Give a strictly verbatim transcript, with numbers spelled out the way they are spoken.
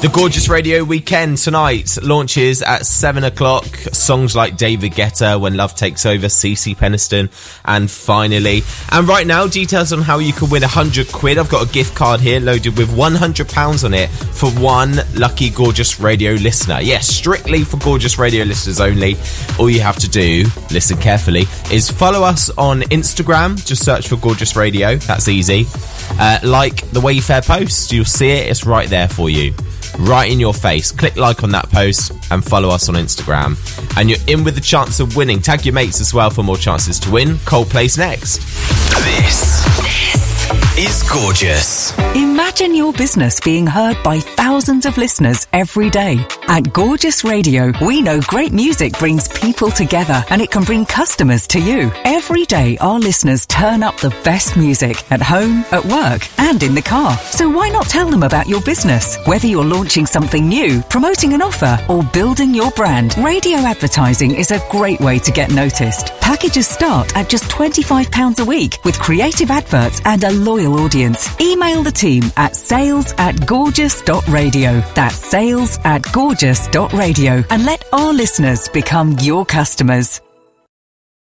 The Gorgeous Radio Weekend tonight launches at seven o'clock. Songs like David Guetta, When Love Takes Over, CeCe Peniston, and Finally. And right now, details on how you can win one hundred quid. I've got a gift card here loaded with one hundred pounds on it for one lucky Gorgeous Radio listener. Yes, strictly for Gorgeous Radio listeners only. All you have to do, listen carefully, is follow us on Instagram. Just search for Gorgeous Radio. That's easy. Uh, like the Wayfair post. You'll see it. It's right there for you. Right in your face. Click like on that post and follow us on Instagram. And you're in with the chance of winning. Tag your mates as well for more chances to win. Coldplay's next. This, this is Gorgeous. Imagine your business being heard by thousands of listeners every day. At Gorgeous Radio, we know great music brings people together and it can bring customers to you. Every day, our listeners turn up the best music at home, at work, and in the car. So why not tell them about your business? Whether you're launching something new, promoting an offer, or building your brand, radio advertising is a great way to get noticed. Packages start at just twenty-five pounds a week with creative adverts and a loyal audience. Email the team at sales at gorgeous dot radio. That's sales at gorgeous dot radio and let our listeners become your customers.